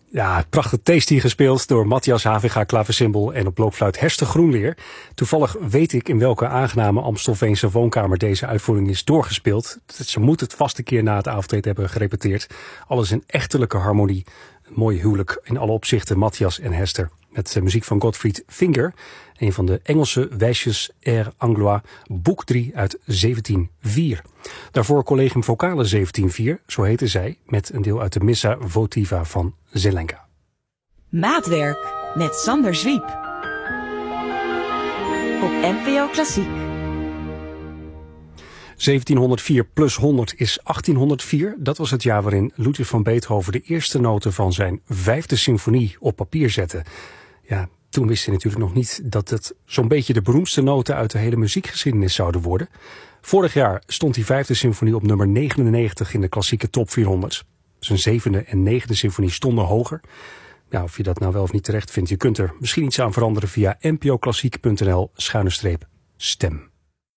Ja, prachtig tasty gespeeld door Matthias Haviga klaversymbol en op blokfluit Hester Groenleer. Toevallig weet ik in welke aangename Amstelveense woonkamer deze uitvoering is doorgespeeld. Ze moet het vast een keer na het avondeten hebben gerepeteerd. Alles in echtelijke harmonie. Een mooi huwelijk in alle opzichten, Matthias en Hester. Met muziek van Gottfried Finger, een van de Engelse wijsjes Air Anglois, boek 3 uit 1704. Daarvoor Collegium Vocale 1704, zo heette zij, met een deel uit de Missa Votiva van Zelenka. Maatwerk met Sander Zwiep. Op NPO Klassiek. 1704 plus 100 is 1804. Dat was het jaar waarin Ludwig van Beethoven de eerste noten van zijn 5e symfonie op papier zette. Ja, toen wist hij natuurlijk nog niet dat het zo'n beetje de beroemdste noten uit de hele muziekgeschiedenis zouden worden. Vorig jaar stond die 5e symfonie op nummer 99 in de klassieke top 400. Zijn 7e en 9e symfonie stonden hoger. Ja, of je dat nou wel of niet terecht vindt, je kunt er misschien iets aan veranderen via npoklassiek.nl/stem.